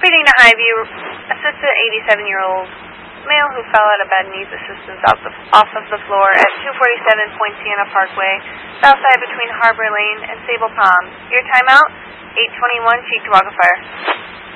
Repeating to Highview, assist an 87-year-old male who fell out of bed needs assistance off of the floor at 247 Point Siena Parkway, south side between Harbor Lane and Sable Palms. Your timeout, 8:21, Cheektowaga Fire.